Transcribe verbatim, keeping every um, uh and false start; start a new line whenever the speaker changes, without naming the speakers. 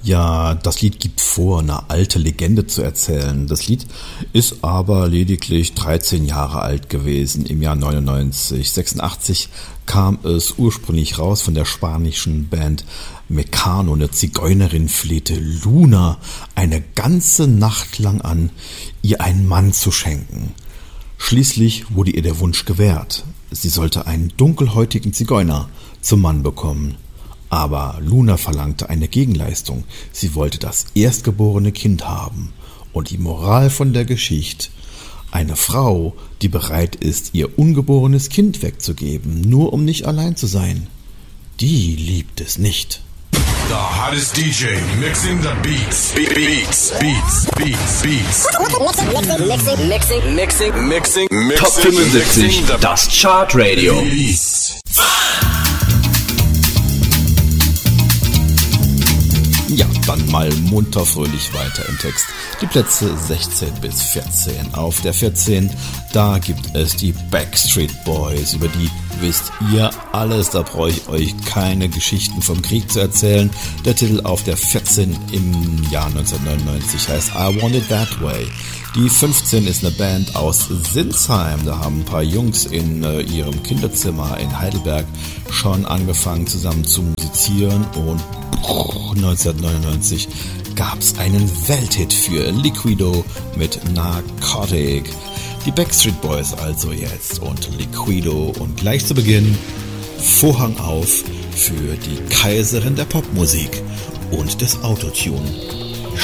Ja, das Lied gibt vor, eine alte Legende zu erzählen. Das Lied ist aber lediglich dreizehn Jahre alt gewesen im Jahr neunundneunzig. sechsundachtzig kam es ursprünglich raus von der spanischen Band Mecano. Eine Zigeunerin flehte Luna eine ganze Nacht lang an, ihr einen Mann zu schenken. Schließlich wurde ihr der Wunsch gewährt. Sie sollte einen dunkelhäutigen Zigeuner zum Mann bekommen. Aber Luna verlangte eine Gegenleistung. Sie wollte das erstgeborene Kind haben. Und die Moral von der Geschichte: Eine Frau, die bereit ist, ihr ungeborenes Kind wegzugeben, nur um nicht allein zu sein, die liebt es nicht.
The hottest D J mixing the beats. Be- beats, beats, beats, beats.
Mixing, mixing, mixing, mixing,
Mixing, mixing,
Top fünfundsiebzig, das Chartradio.
Beats.
Ja, dann mal munter fröhlich weiter im Text. Die Plätze sechzehn bis vierzehn. Auf der vierzehn, da gibt es die Backstreet Boys. Über die wisst ihr alles, da brauche ich euch keine Geschichten vom Krieg zu erzählen. Der Titel auf der vierzehn im Jahr neunzehnhundertneunundneunzig heißt I Want It That Way. Die fünfzehn ist eine Band aus Sinsheim. Da haben ein paar Jungs in äh, ihrem Kinderzimmer in Heidelberg schon angefangen zusammen zu musizieren und neunzehnhundertneunundneunzig gab's einen Welthit für Liquido mit Narcotic. Die Backstreet Boys also jetzt und Liquido und gleich zu Beginn Vorhang auf für die Kaiserin der Popmusik und des Autotune.